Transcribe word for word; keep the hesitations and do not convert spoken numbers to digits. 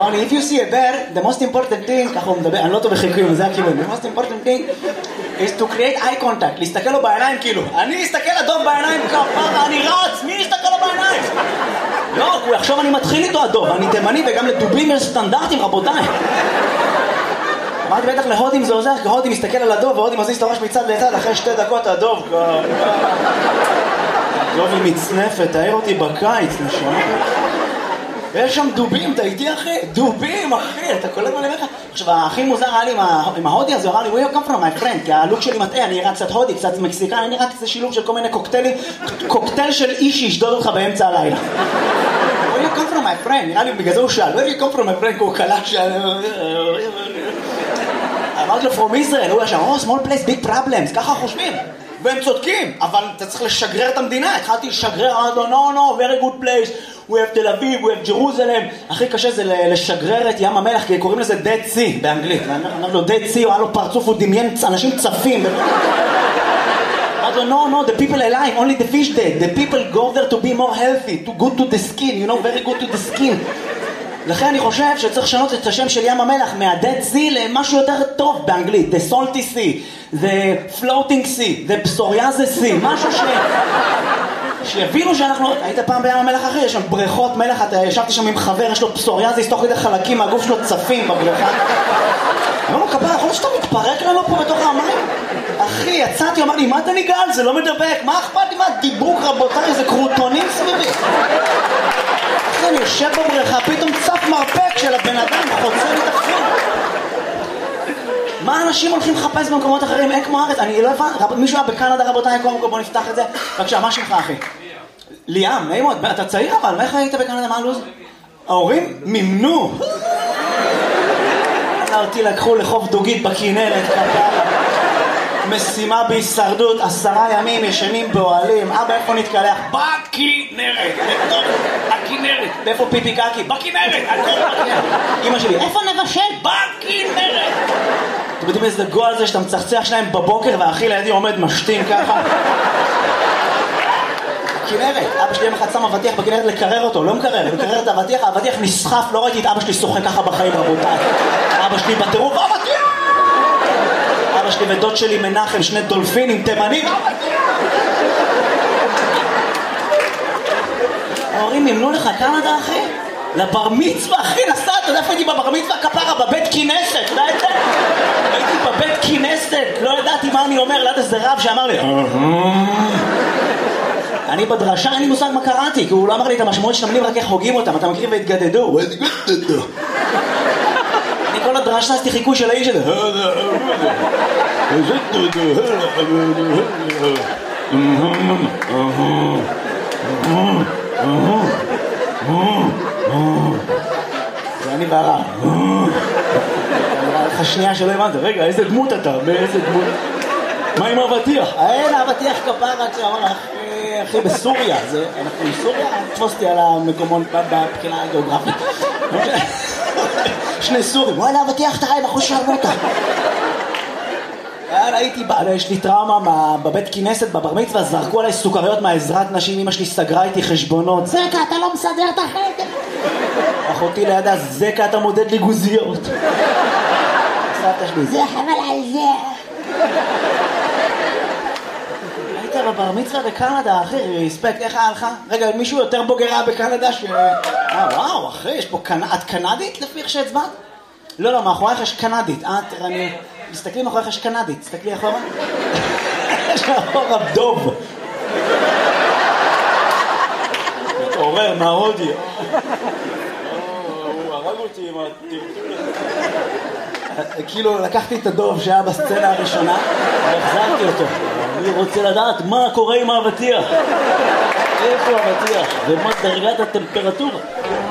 If you see a bear, the most important thing, ככה הוא מדבר, אני לא טוב בחיקויים, זה הכיוון, the most important thing is to create eye contact, להסתכל לו בעיניים כאילו, אני אסתכל הדוב בעיניים כפרה, אני רץ, מי יסתכל לו בעיניים? לא, הוא יחשוב אני מתחיל איתו הדוב, אני תימני וגם לדובלים יש סטנדרטים רבותיי. אמרתי בטח להודים זה עוזר, כי הודים מסתכל על הדוב והודים מזיז את הראש מצד לצד, אחרי שתי דקות הדוב הדוב היא מצנפת, תאר אותי בקיץ, נשמע יש שם דובים, אתה איתי אחי? דובים אחי, אתה קולט מה אני אומר לך? עכשיו הכי מוזר היה לי עם ההודי הזה, הוא אמר לי where you come from my friend, כי הלוק שלי מטעה, אני נראה קצת הודי, קצת מקסיקן, אני נראה קצת שילוב של כל מיני קוקטיילים, קוקטייל של איש שישדוד אותך באמצע הלילה. where you come from my friend, נראה לי בגלל זה הוא שאל, where you come from my friend, כי הוא קלט שאל... אמרתי לו from Israel, הוא ישר, oh small place, big problems, ככה חושבים. והם צודקים, אבל אתה צריך לשגרר את המדינה, התחלתי לשגרר, אמרתי לו, no, no, very good place, we have תל אביב, we have Jerusalem, הכי קשה זה לשגרר את ים המלח, כי קוראים לזה Dead Sea באנגלית, אמרתי לו, Dead Sea, הוא היה לו פרצוף, הוא דמיין אנשים צפים, אמרתי לו, no, no, the people alive, only the fish dead, the people go there to be more healthy, to good to the skin, you know, very good to the skin. לכן אני חושב שצריך לשנות את השם של ים המלח מה-Dead Sea למשהו יותר טוב באנגלית, the salty sea, the floating sea, the psoriasis sea, משהו ש... שיבינו שאנחנו... היית פעם בים המלח אחי, יש שם בריכות מלח, אתה ישבתי שם עם חבר, יש לו פסוריאזיס, תוך כדי חלקים מהגוף שלו צפים בבריכה. אמרנו, כפרה, יכול להיות שאתה מתפרק לנו פה בתוך המים? אחי, יצאתי, אמר לי, מה אתה ניגע על זה? לא מדבק, מה אכפת לי? מה דיבוק רבותיי, זה קרוטונים סביבי. אחי, אני יושב בבריכה, פתאום צף מרפק של הבן אדם, חוצה לי תפקיד. מה אנשים הולכים לחפש במקומות אחרים? אין כמו הארץ, אני לא הבא, מישהו היה בקנדה רבותיי, בוא נפתח את זה. בבקשה, מה שלך אחי? ליאם, נעים מאוד, אתה צעיר אבל, מה איך היית בקנדה, מה הלוז? ההורים מימנו. אותי לקחו לחוף דוגית בכינרת, משימה בהישרדות, עשרה ימים ישנים באוהלים, אבא איפה נתקלח? בכינרת, בתוך הכינרת. ואיפה פיפי קקי? בכינרת, הכל בכינרת. אמא שלי, איפה נבשל? בכינרת. אתם יודעים איזה גול זה שאתה מצחצח שלהם בבוקר והאחי לידי עומד משתין ככה? בכינרת, אבא שלי יום אחד שם אבטיח בכינרת לקרר אותו, לא מקרר, לקרר את האבטיח, האבטיח נסחף, לא ראיתי את אבא שלי שוחק ככה בחיים רבותיי. אבא שלי בטירוף, אבטיח! אבא שלי ודוד שלי מנחם, שני דולפינים תימנים, אבטיח! ההורים ימנו לך קנדה אחי? לבר מצווה אחי נסעת, אתה יודע איפה הייתי בבר מצווה כפרה? בבית כינסת, אתה יודע את זה? הייתי בבית כינסת, לא ידעתי מה אני אומר, ליד איזה רב שאמר לי אני בדרשה, אין לי מושג מה קראתי, כי הוא לא אמר לי את המשמעות של המילים, רק איך הוגים אותם, אתה מכיר והתגדדו, והתגדדו. אני כל הדרשה עשיתי חיקוי של האיש הזה. זה אני והרב. איך השנייה שלא הבנת, רגע, איזה דמות אתה, באיזה דמות? מה עם אבטיח? אין אבטיח כפרה, כשאמר לך, אחי, בסוריה, אנחנו בסוריה, תפוסתי על המקומון בבחינה הגיאוגרפית. שני סורים, וואלה, אבטיח תראי, אנחנו שרנו אותה. הייתי, יש לי טראומה בבית כינסת, בבר מצווה, זרקו עליי סוכריות מהעזרת נשים, אמא שלי סגרה איתי חשבונות. זקה, אתה לא מסדר את החדר. אחותי לידה, זקה, אתה מודד לי גוזיות. סבתא שלי, זה חבל על זה. היית בבר מצווה בקנדה, אחי, רספקט, איך היה לך? רגע, מישהו יותר בוגרה בקנדה ש... אה, וואו, אחי, יש פה קנ... את קנדית לפי איך שהצבעת? לא, לא, מאחורייך יש קנדית. אה, תראה, אני... מסתכלי מאחורייך יש קנדית. תסתכלי אחורה. יש מאחורה דוב. מתעורר מההודי. הוא הרג אותי עם הטרטול הזה. כאילו, לקחתי את הדוב שהיה בסצנה הראשונה, והחזרתי אותו. אני רוצה לדעת מה קורה עם האבטיח. איפה האבטיח? ומה דרגת הטמפרטורה?